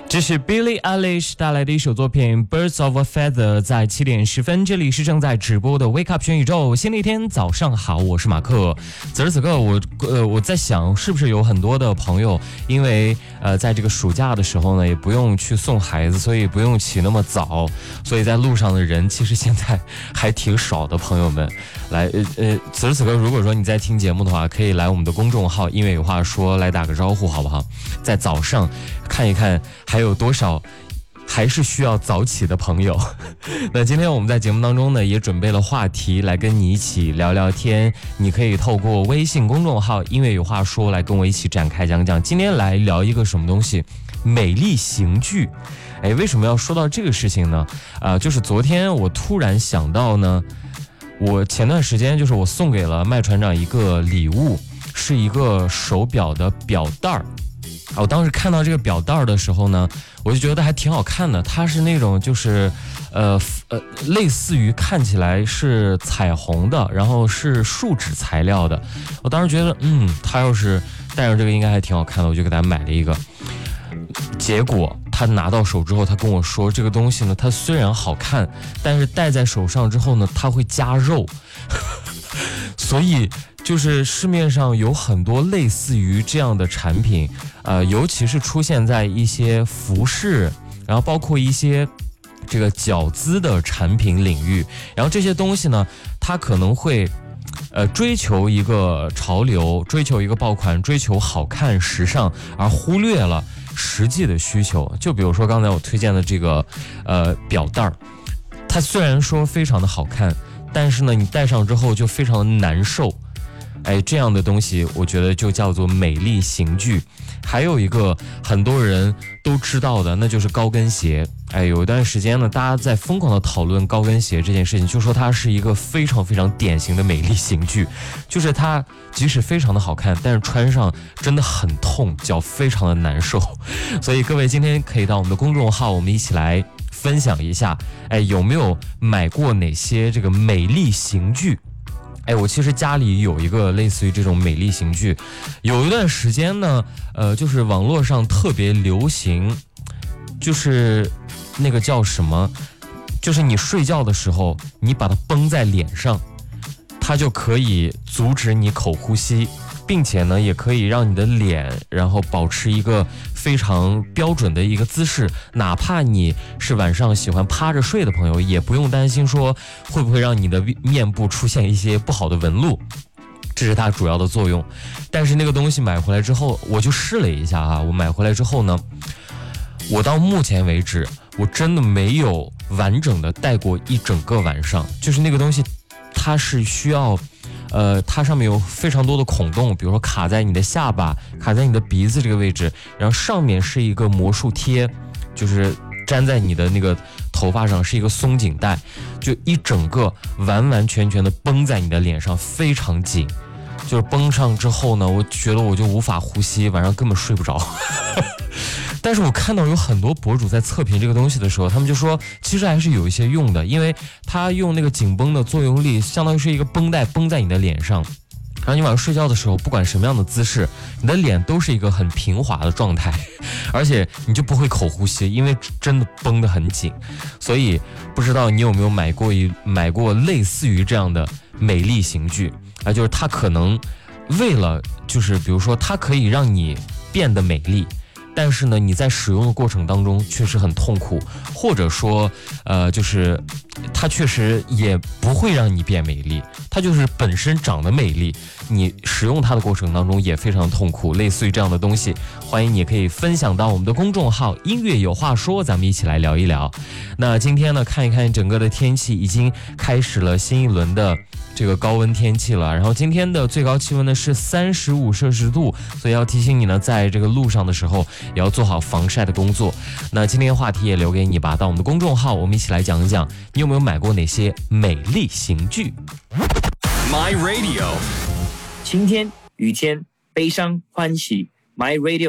这是 Billie Eilish 带来的一首作品 Birds of a Feather， 在7点10分，这里是正在直播的 Wake Up 全宇宙，新的一天早上好，我是马克。此时此刻我在想，是不是有很多的朋友因为在这个暑假的时候呢，也不用去送孩子，所以不用起那么早，所以在路上的人其实现在还挺少的。朋友们来此时此刻如果说你在听节目的话，可以来我们的公众号音乐有话说来打个招呼好不好？在早上看一看还有多少还是需要早起的朋友。那今天我们在节目当中呢，也准备了话题来跟你一起聊聊天，你可以透过微信公众号音乐有话说来跟我一起展开讲讲。今天来聊一个什么东西？美丽刑具。为什么要说到这个事情呢？就是昨天我突然想到呢，我前段时间就是我送给了麦船长一个礼物，是一个手表的表带儿。我当时看到这个表带的时候呢，我就觉得还挺好看的。它是那种就是类似于看起来是彩虹的，然后是树脂材料的。我当时觉得他要是戴上这个应该还挺好看的，我就给他买了一个。结果他拿到手之后，他跟我说这个东西呢，它虽然好看，但是戴在手上之后呢，它会加肉。所以就是市面上有很多类似于这样的产品，尤其是出现在一些服饰，然后包括一些这个脚姿的产品领域，然后这些东西呢，它可能会追求一个潮流，追求一个爆款，追求好看时尚，而忽略了实际的需求。就比如说刚才我推荐的这个表带儿，它虽然说非常的好看，但是呢你戴上之后就非常的难受。这样的东西我觉得就叫做美丽刑具。还有一个很多人都知道的，那就是高跟鞋。有一段时间呢，大家在疯狂的讨论高跟鞋这件事情，就说它是一个非常非常典型的美丽刑具，就是它即使非常的好看，但是穿上真的很痛，脚非常的难受。所以各位今天可以到我们的公众号，我们一起来分享一下，有没有买过哪些这个美丽刑具？我其实家里有一个类似于这种美丽刑具。有一段时间呢，就是网络上特别流行，就是那个叫什么，就是你睡觉的时候，你把它绷在脸上，它就可以阻止你口呼吸，并且呢，也可以让你的脸然后保持一个非常标准的一个姿势，哪怕你是晚上喜欢趴着睡的朋友，也不用担心说会不会让你的面部出现一些不好的纹路，这是它主要的作用。但是那个东西买回来之后，我就试了一下我买回来之后呢，我到目前为止我真的没有完整的戴过一整个晚上。就是那个东西它是需要它上面有非常多的孔洞，比如说卡在你的下巴，卡在你的鼻子这个位置，然后上面是一个魔术贴，就是粘在你的那个头发上，是一个松紧带，就一整个完完全全的绷在你的脸上，非常紧。就是绷上之后呢，我觉得我就无法呼吸，晚上根本睡不着。但是我看到有很多博主在测评这个东西的时候，他们就说其实还是有一些用的，因为它用那个紧绷的作用力，相当于是一个绷带绷在你的脸上，然后你晚上睡觉的时候，不管什么样的姿势，你的脸都是一个很平滑的状态，而且你就不会口呼吸，因为真的绷得很紧。所以不知道你有没有买过类似于这样的美丽刑具就是它可能为了就是比如说它可以让你变得美丽，但是呢你在使用的过程当中确实很痛苦，或者说就是它确实也不会让你变美丽，它就是本身长得美丽，你使用它的过程当中也非常痛苦。类似于这样的东西，欢迎你可以分享到我们的公众号音乐有话说，咱们一起来聊一聊。那今天呢，看一看整个的天气，已经开始了新一轮的这个高温天气了，然后今天的最高气温呢是35摄氏度，所以要提醒你呢，在这个路上的时候也要做好防晒的工作。那今天话题也留给你吧，到我们的公众号，我们一起来讲一讲你有没有买过哪些美丽刑具。 My Radio， 晴天、雨天、悲伤、欢喜， My Radio